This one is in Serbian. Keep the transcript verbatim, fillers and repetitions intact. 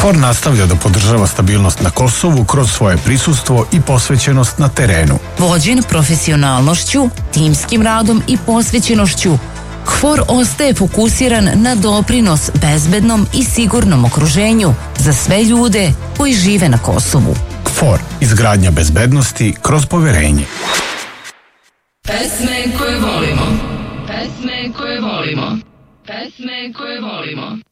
KFOR nastavlja da podržava stabilnost na Kosovu kroz svoje prisustvo i posvećenost na terenu. Vođen profesionalnošću, timskim radom i posvećenošću, KFOR ostaje fokusiran na doprinos bezbednom i sigurnom okruženju za sve ljude koji žive na Kosovu. KFOR, izgradnja bezbednosti kroz poverenje. Pesme koje volimo. Pesme koje volimo. Pesme koje volimo.